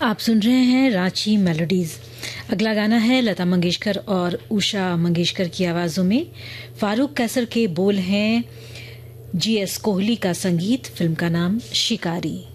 आप सुन रहे हैं रांची मेलोडीज। अगला गाना है लता मंगेशकर और उषा मंगेशकर की आवाजों में। फारूक कैसर के बोल हैं, जीएस कोहली का संगीत, फिल्म का नाम शिकारी।